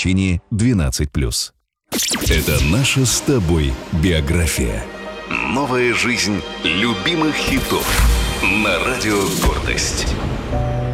значении 12+. Это наша с тобой биография. Новая жизнь любимых хитов на радио «Гордость».